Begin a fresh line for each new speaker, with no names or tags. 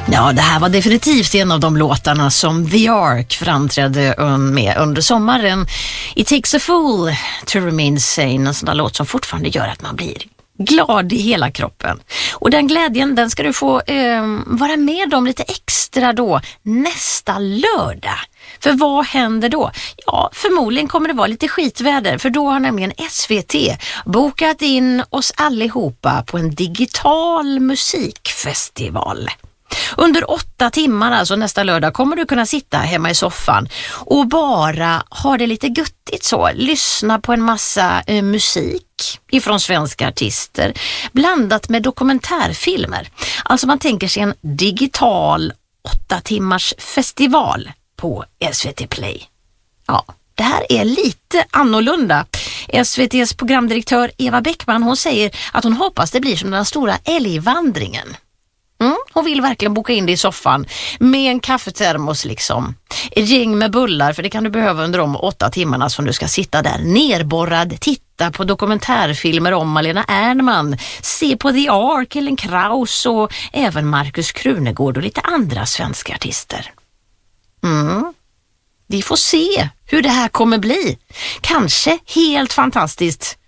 Ja, det här var definitivt en av de låtarna som The Ark framträdde med under sommaren. It takes a fool to remain sane, en sån där låt som fortfarande gör att man blir glad i hela kroppen. Och den glädjen, den ska du få vara med om lite extra då nästa lördag. För vad händer då? Ja, förmodligen kommer det vara lite skitväder, för då har nämligen SVT bokat in oss allihopa på en digital musikfestival. Under 8 timmar, alltså nästa lördag, kommer du kunna sitta hemma i soffan och bara ha det lite guttigt så. Lyssna på en massa musik ifrån svenska artister blandat med dokumentärfilmer. Alltså man tänker sig en digital 8 timmars festival på SVT Play. Ja, det här är lite annorlunda. SVTs programdirektör Eva Bäckman, hon säger att hon hoppas det blir som den stora älgvandringen. Hon vill verkligen boka in det i soffan med en kaffetermos liksom. Ett gäng med bullar, för det kan du behöva under de 8 timmarna som du ska sitta där nerborrad, titta på dokumentärfilmer om Malena Ernman, se på The Ark, Ellen Kraus och även Markus Krunegård och lite andra svenska artister. Vi får se hur det här kommer bli. Kanske helt fantastiskt.